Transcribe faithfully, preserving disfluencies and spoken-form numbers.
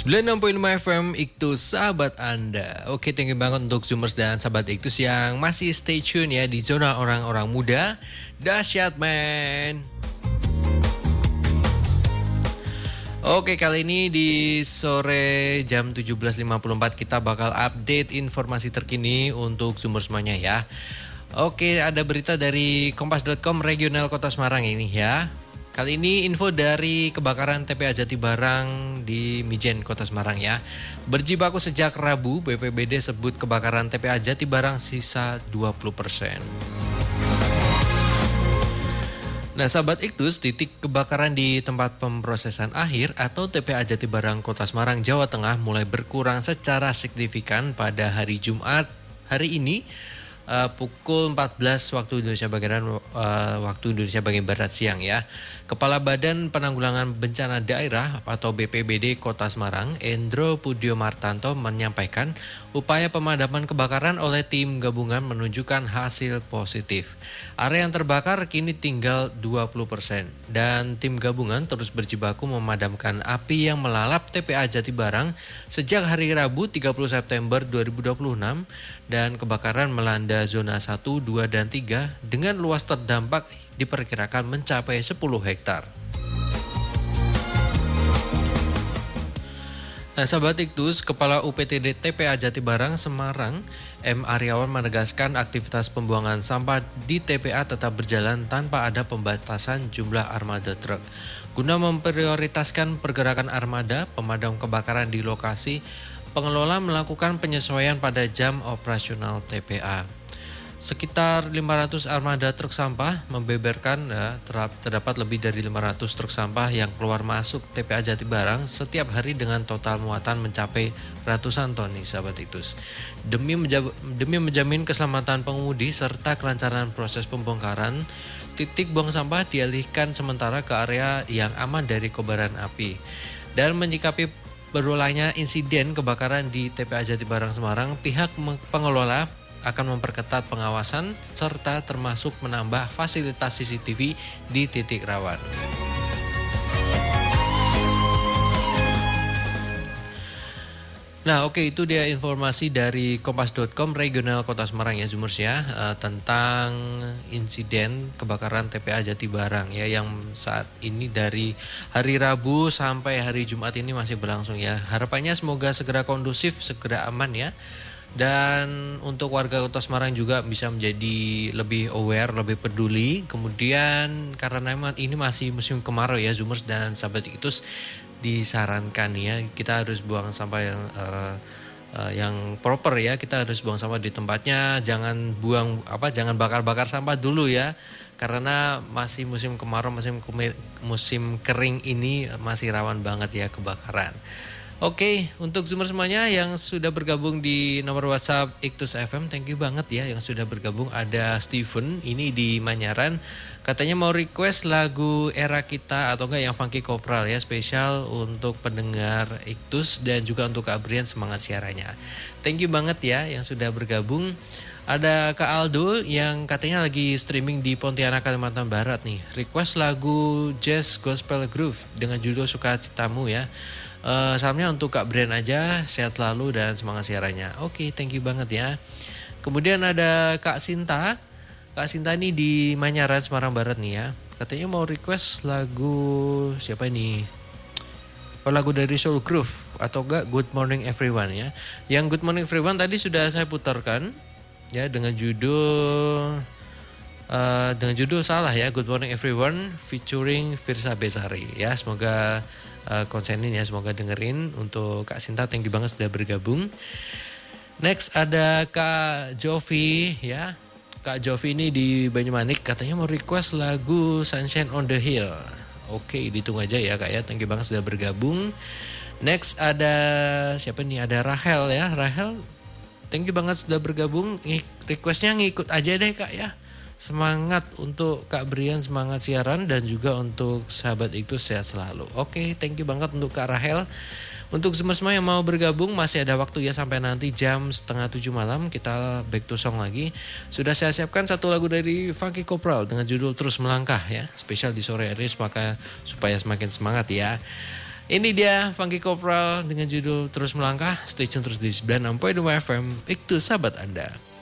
sembilan puluh enam koma lima F M Iktus sahabat Anda. Oke, thank you banget untuk Zoomers dan sahabat Iktus yang masih stay tune ya di zona orang-orang muda. Dahsyat man. Oke, kali ini di sore jam tujuh belas lima puluh empat kita bakal update informasi terkini untuk Zoomers semuanya ya. Oke, ada berita dari kompas dot com regional Kota Semarang ini ya. Kali ini info dari kebakaran T P A Jatibarang di Mijen Kota Semarang ya. Berjibaku sejak Rabu, B P B D sebut kebakaran T P A Jatibarang sisa dua puluh persen. Nah, sahabat Iktus, titik kebakaran di tempat pemrosesan akhir atau T P A Jatibarang Kota Semarang, Jawa Tengah mulai berkurang secara signifikan pada hari Jumat hari ini. Uh, pukul empat belas waktu Indonesia bagian uh, waktu Indonesia bagian barat siang ya. Kepala Badan Penanggulangan Bencana Daerah atau B P B D Kota Semarang, Endro Pudio Martanto menyampaikan upaya pemadaman kebakaran oleh tim gabungan menunjukkan hasil positif. Area yang terbakar kini tinggal dua puluh persen dan tim gabungan terus berjibaku memadamkan api yang melalap T P A Jatibarang sejak hari Rabu tiga puluh September dua ribu dua puluh enam dan kebakaran melanda zona satu, dua, dan tiga dengan luas terdampak diperkirakan mencapai sepuluh hektar. Nah, sahabat Iktus, Kepala U P T D T P A Jatibarang Semarang, M. Aryawan menegaskan aktivitas pembuangan sampah di T P A tetap berjalan tanpa ada pembatasan jumlah armada truk. Guna memprioritaskan pergerakan armada pemadam kebakaran di lokasi, pengelola melakukan penyesuaian pada jam operasional T P A. Sekitar lima ratus armada truk sampah membeberkan ya, terdapat lebih dari lima ratus truk sampah yang keluar masuk T P A Jatibarang setiap hari dengan total muatan mencapai ratusan ton nih sahabat Iktus. Demi, menjab, demi menjamin keselamatan pengemudi serta kelancaran proses pembongkaran, titik buang sampah dialihkan sementara ke area yang aman dari kobaran api. Dan menyikapi berulangnya insiden kebakaran di T P A Jatibarang Semarang, pihak pengelola akan memperketat pengawasan serta termasuk menambah fasilitas C C T V di titik rawan. Nah, oke, itu dia informasi dari kompas dot com regional Kota Semarang ya Zoomers ya, uh, tentang insiden kebakaran T P A Jatibarang ya yang saat ini dari hari Rabu sampai hari Jumat ini masih berlangsung ya. Harapannya semoga segera kondusif, segera aman ya. Dan untuk warga Kota Semarang juga bisa menjadi lebih aware, lebih peduli. Kemudian karena memang ini masih musim kemarau ya Zoomers dan sahabat Iktus, disarankan ya kita harus buang sampah yang uh, uh, yang proper ya. Kita harus buang sampah di tempatnya, jangan buang apa jangan bakar-bakar sampah dulu ya. Karena masih musim kemarau, musim musim kering ini masih rawan banget ya kebakaran. Oke, untuk Zoomers semuanya yang sudah bergabung di nomor WhatsApp Iktus F M, thank you banget ya yang sudah bergabung. Ada Steven, ini di Manyaran, katanya mau request lagu Era Kita atau enggak yang Funky Kopral ya, spesial untuk pendengar Iktus dan juga untuk Kak Brian semangat siarannya. Thank you banget ya yang sudah bergabung. Ada Kak Aldo yang katanya lagi streaming di Pontianak, Kalimantan Barat nih. Request lagu Jazz Gospel Groove dengan judul Sukacitamu ya. Uh, salamnya untuk Kak Brian aja, sehat selalu dan semangat siarannya. Oke, okay, thank you banget ya. Kemudian ada Kak Sinta. Kak Sinta ini di Manyaran, Semarang Barat nih ya. Katanya mau request lagu siapa ini? Oh, lagu dari Soul Groove atau enggak Good Morning Everyone ya. Yang Good Morning Everyone tadi sudah saya putarkan ya dengan judul uh, dengan judul salah ya, Good Morning Everyone featuring Firsa Besari ya. Semoga Uh, konsenin ya, semoga dengerin. Untuk Kak Sinta, thank you banget sudah bergabung. Next ada Kak Jovi ya. Kak Jovi ini di Banyumanik katanya mau request lagu Sunshine on the Hill. Oke, ditunggu aja ya Kak ya, thank you banget sudah bergabung. Next ada siapa nih? Ada Rahel ya. Rahel, thank you banget sudah bergabung. Requestnya ngikut aja deh Kak ya. Semangat untuk Kak Brian, semangat siaran dan juga untuk sahabat Iktus sehat selalu. Oke, thank you banget untuk Kak Rahel. Untuk semua yang mau bergabung masih ada waktu ya sampai nanti jam setengah tujuh malam kita back to song lagi. Sudah saya siapkan satu lagu dari Funky Kopral dengan judul Terus Melangkah ya. Spesial di sore hari maka supaya semakin semangat ya. Ini dia Funky Kopral dengan judul Terus Melangkah. Stay tune terus di sembilan puluh enam koma dua F M. Itu sahabat Anda.